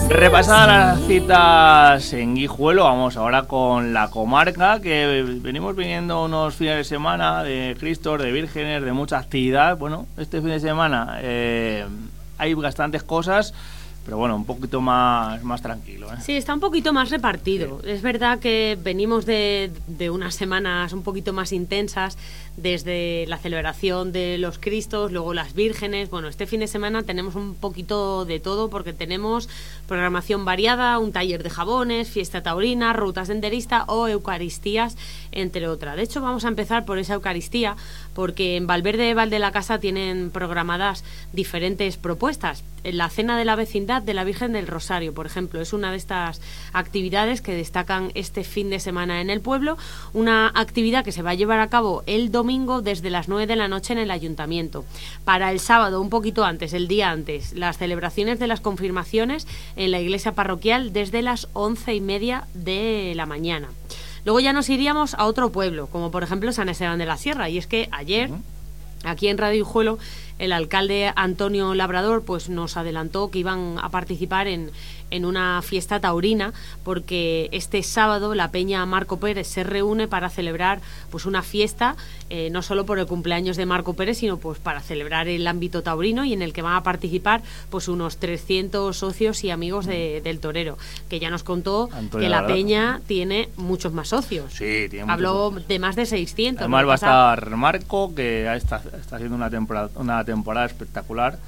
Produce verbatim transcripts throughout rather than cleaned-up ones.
Repasadas las citas en Guijuelo, vamos ahora con la comarca, que venimos viniendo unos fines de semana de Cristos, de vírgenes, de mucha actividad. Bueno, este fin de semana eh, hay bastantes cosas, pero bueno, un poquito más, más tranquilo, ¿eh? Sí, está un poquito más repartido. Sí. Es verdad que venimos de, de unas semanas un poquito más intensas, desde la celebración de los Cristos, luego las vírgenes. Bueno, este fin de semana tenemos un poquito de todo, porque tenemos programación variada, un taller de jabones, fiesta taurina, rutas senderista o eucaristías, entre otras. De hecho, vamos a empezar por esa Eucaristía, porque en Valverde de Val de la Casa tienen programadas diferentes propuestas. La cena de la vecindad de la Virgen del Rosario, por ejemplo, es una de estas actividades que destacan este fin de semana en el pueblo, una actividad que se va a llevar a cabo el domingo desde las nueve de la noche en el ayuntamiento. Para el sábado, un poquito antes, el día antes, las celebraciones de las confirmaciones en la iglesia parroquial desde las once y media de la mañana. Luego ya nos iríamos a otro pueblo, como por ejemplo San Esteban de la Sierra, y es que ayer, aquí en Radio Guijuelo, el alcalde Antonio Labrador pues nos adelantó que iban a participar en, en una fiesta taurina, porque este sábado la Peña Marco Pérez se reúne para celebrar pues una fiesta, eh, no solo por el cumpleaños de Marco Pérez, sino pues para celebrar el ámbito taurino, y en el que van a participar pues unos trescientos socios y amigos de, del torero, que ya nos contó Antonio que la Labrador. Peña tiene muchos más socios. Sí, tiene Habló muchos. de más de seiscientos. Además va a estar Marco, que está, está haciendo una temporada, una temporada espectacular,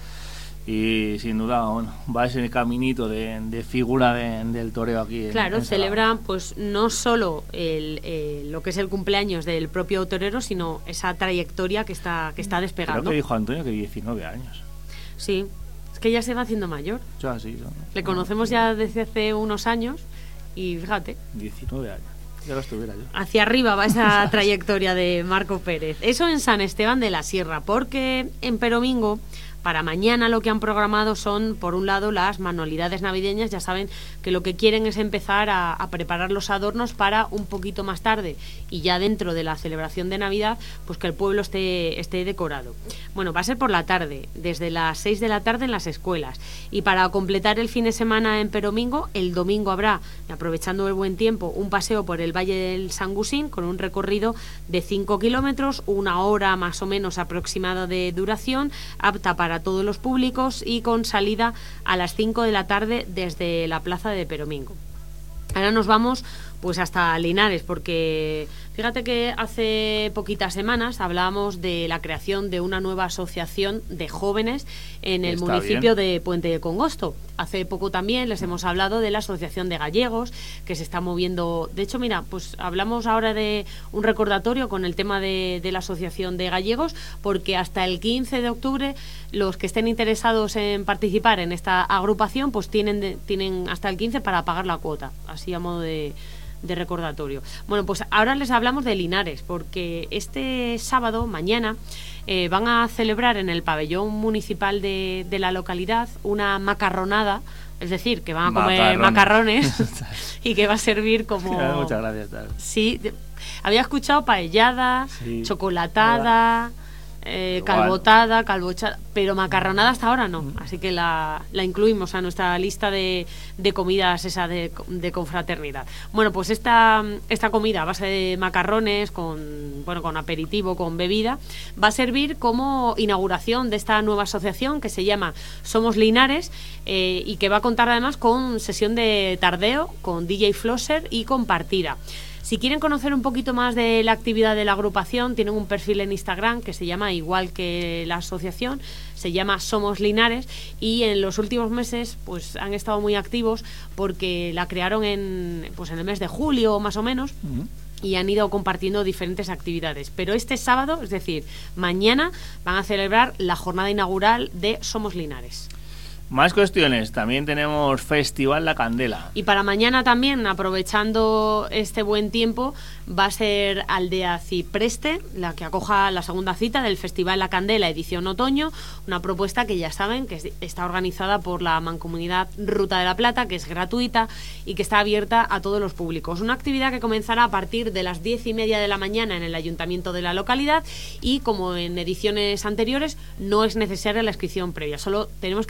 y sin duda, bueno, va a ser el caminito de, de figura de, del toreo aquí. Claro, en, en celebra pues no solo el, eh, lo que es el cumpleaños del propio torero, sino esa trayectoria que está que está despegando. Creo que dijo Antonio que diecinueve años. Sí, es que ya se va haciendo mayor. Ya, sí, ¿no? Le conocemos ya desde hace unos años y fíjate. diecinueve años. Ya lo estuviera yo. Hacia arriba va esa trayectoria de Marco Pérez. Eso en San Esteban de la Sierra, porque en Peromingo, para mañana, lo que han programado son, por un lado, las manualidades navideñas. Ya saben que lo que quieren es empezar a, a preparar los adornos para un poquito más tarde, y ya dentro de la celebración de Navidad, pues que el pueblo esté, esté decorado. Bueno, va a ser por la tarde, desde las seis de la tarde en las escuelas. Y para completar el fin de semana en Peromingo, el domingo habrá, aprovechando el buen tiempo, un paseo por el Valle del Sangusín, con un recorrido de cinco kilómetros, una hora más o menos aproximada de duración, apta para para todos los públicos y con salida a las cinco de la tarde desde la plaza de Peromingo. Ahora nos vamos pues hasta Linares, porque fíjate que hace poquitas semanas hablábamos de la creación de una nueva asociación de jóvenes en el Está municipio bien. de Puente de Congosto. Hace poco también les hemos hablado de la Asociación de Gallegos, que se está moviendo. De hecho, mira, pues hablamos ahora de un recordatorio con el tema de, de la Asociación de Gallegos, porque hasta el quince de octubre los que estén interesados en participar en esta agrupación pues tienen, de, tienen hasta el quince para pagar la cuota, así a modo de de recordatorio. Bueno, pues ahora les hablamos de Linares, porque este sábado, mañana, eh, van a celebrar en el pabellón municipal de, de la localidad una macarronada, es decir, que van a comer macarrones, macarrones y que va a servir como... Sí, muchas gracias. Tal. Sí, de, había escuchado paellada, sí, chocolatada... Eh, calbotada, calbochada, pero macarronada hasta ahora no, así que la, la incluimos a nuestra lista de, de comidas esa de, de confraternidad. Bueno, pues esta, esta comida a base de macarrones con, bueno, con aperitivo, con bebida, va a servir como inauguración de esta nueva asociación que se llama Somos Linares, eh, y que va a contar además con sesión de tardeo, con D J Flosser y con partida. Si quieren conocer un poquito más de la actividad de la agrupación, tienen un perfil en Instagram que se llama igual que la asociación, se llama Somos Linares, y en los últimos meses pues han estado muy activos porque la crearon en, pues, en el mes de julio más o menos. Uh-huh. Y han ido compartiendo diferentes actividades. Pero este sábado, es decir, mañana, van a celebrar la jornada inaugural de Somos Linares. Más cuestiones, también tenemos Festival La Candela. Y para mañana también, aprovechando este buen tiempo, va a ser Aldea Cipreste la que acoja la segunda cita del Festival La Candela edición otoño, una propuesta que ya saben que está organizada por la Mancomunidad Ruta de la Plata, que es gratuita y que está abierta a todos los públicos. Una actividad que comenzará a partir de las diez y media de la mañana en el ayuntamiento de la localidad, y como en ediciones anteriores no es necesaria la inscripción previa, solo tenemos que acercarnos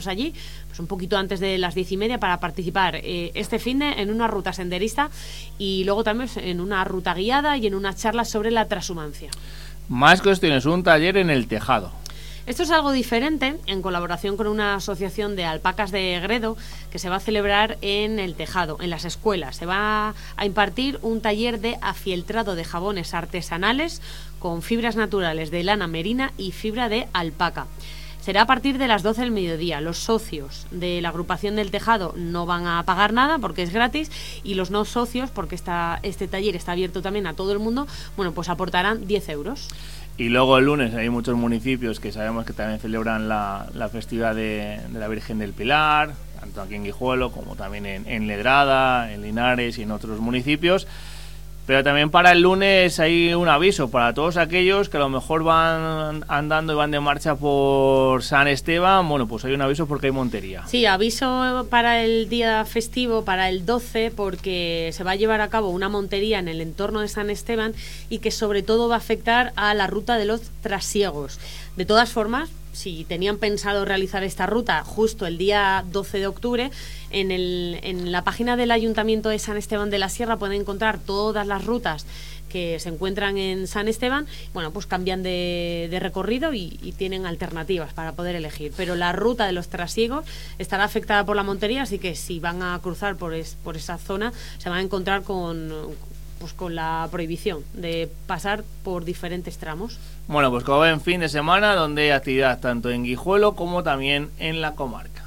acercarnos allí, pues un poquito antes de las diez y media, para participar eh, este finde en una ruta senderista y luego también en una ruta guiada y en una charla sobre la transhumancia. Más cuestiones, un taller en el tejado. Esto es algo diferente, en colaboración con una asociación de alpacas de Gredo, que se va a celebrar en el tejado, en las escuelas. Se va a impartir un taller de afieltrado de jabones artesanales con fibras naturales de lana merina y fibra de alpaca. Será a partir de las doce del mediodía. Los socios de la agrupación del tejado no van a pagar nada porque es gratis, y los no socios, porque esta, este taller está abierto también a todo el mundo, bueno, pues aportarán diez euros. Y luego el lunes hay muchos municipios que sabemos que también celebran la, la festividad de, de la Virgen del Pilar, tanto aquí en Guijuelo como también en, en Legrada, en Linares y en otros municipios. Pero también para el lunes hay un aviso para todos aquellos que a lo mejor van andando y van de marcha por San Esteban. Bueno, pues hay un aviso porque hay montería. Sí, aviso para el día festivo, para el doce, porque se va a llevar a cabo una montería en el entorno de San Esteban y que sobre todo va a afectar a la ruta de los trasiegos. De todas formas, si tenían pensado realizar esta ruta justo el día doce de octubre, en, el, en la página del Ayuntamiento de San Esteban de la Sierra pueden encontrar todas las rutas que se encuentran en San Esteban. Bueno, pues cambian de, de recorrido y, y tienen alternativas para poder elegir. Pero la ruta de los trasiegos estará afectada por la montería, así que si van a cruzar por, es, por esa zona se van a encontrar con... pues con la prohibición de pasar por diferentes tramos. Bueno, pues como ven, fin de semana donde hay actividad tanto en Guijuelo como también en la comarca.